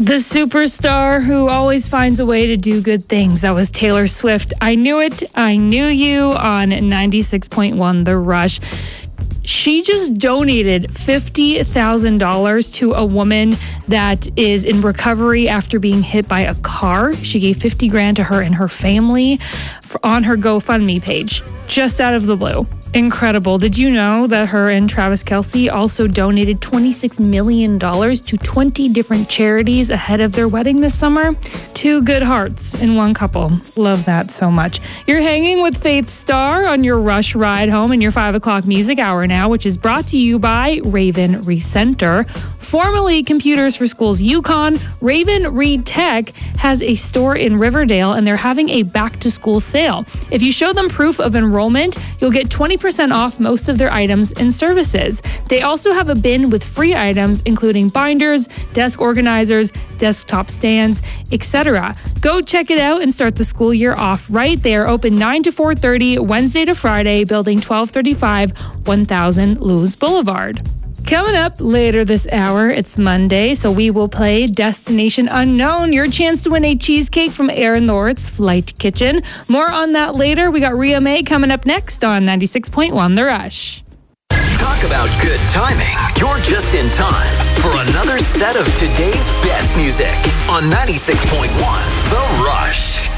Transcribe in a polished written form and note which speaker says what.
Speaker 1: The superstar who always finds a way to do good things. That was Taylor Swift. I Knew It, I Knew You on 96.1 The Rush. She just donated $50,000 to a woman that is in recovery after being hit by a car. She gave $50,000 to her and her family on her GoFundMe page, just out of the blue. Incredible. Did you know that her and Travis Kelce also donated $26 million to 20 different charities ahead of their wedding this summer? Two good hearts in one couple. Love that so much. You're hanging with Faith Starr on your Rush ride home in your 5 o'clock music hour now, which is brought to you by Raven Recenter. Formerly Computers for Schools Yukon, Raven Reed Tech has a store in Riverdale, and they're having a back-to-school sale. If you show them proof of enrollment, you'll get 20% off most of their items and services. They also have a bin with free items, including binders, desk organizers, desktop stands, etc. Go check it out and start the school year off right. They are open 9 to 4:30, Wednesday to Friday, building 1235 1000 Lewis Boulevard. Coming up later this hour, it's Monday, so we will play Destination Unknown, your chance to win a cheesecake from Aaron North's Flight Kitchen. More on that later. We got Ria May coming up next on 96.1 The Rush.
Speaker 2: Talk about good timing. You're just in time for another set of today's best music on 96.1 The Rush.